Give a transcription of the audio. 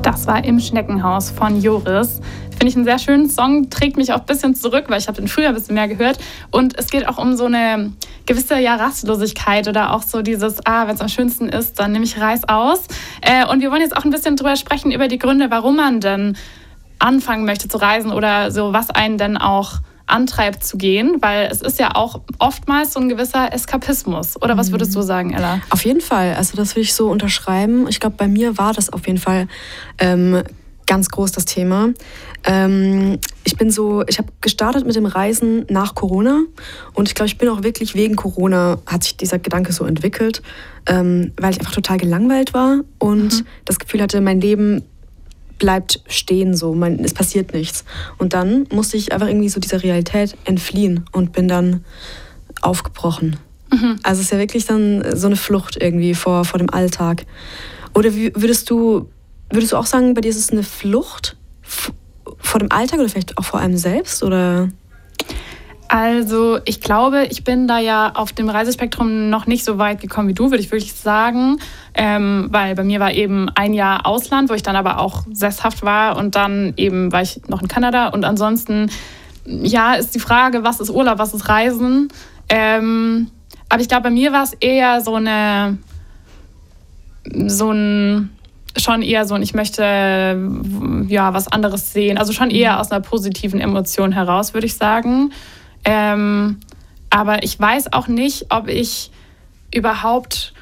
Das war Im Schneckenhaus von Joris. Finde ich einen sehr schönen Song, trägt mich auch ein bisschen zurück, weil ich habe den früher ein bisschen mehr gehört. Und es geht auch um so eine gewisse Rastlosigkeit oder auch so dieses, wenn es am schönsten ist, dann nehme ich Reis aus. Und wir wollen jetzt auch ein bisschen drüber sprechen, über die Gründe, warum man denn anfangen möchte zu reisen oder so, was einen denn auch antreibt zu gehen, weil es ist ja auch oftmals so ein gewisser Eskapismus. Oder was würdest du sagen, Ella? Auf jeden Fall, also das würde ich so unterschreiben. Ich glaube, bei mir war das auf jeden Fall ganz groß, das Thema. Ich habe gestartet mit dem Reisen nach Corona und ich glaube, ich bin auch wirklich wegen Corona, hat sich dieser Gedanke so entwickelt, weil ich einfach total gelangweilt war und das Gefühl hatte, mein Leben bleibt stehen so, es passiert nichts. Und dann musste ich einfach irgendwie so dieser Realität entfliehen und bin dann aufgebrochen. Also es ist ja wirklich dann so eine Flucht irgendwie vor dem Alltag. Oder würdest du auch sagen, bei dir ist es eine Flucht vor dem Alltag oder vielleicht auch vor einem selbst? Oder? Also ich glaube, ich bin da ja auf dem Reisespektrum noch nicht so weit gekommen wie du, würde ich wirklich sagen. Weil bei mir war eben ein Jahr Ausland, wo ich dann aber auch sesshaft war und dann eben war ich noch in Kanada. Und ansonsten, ja, ist die Frage, was ist Urlaub, was ist Reisen? Aber ich glaube, bei mir war es eher ich möchte was anderes sehen. Also schon eher aus einer positiven Emotion heraus, würde ich sagen. Aber ich weiß auch nicht, ob ich überhaupt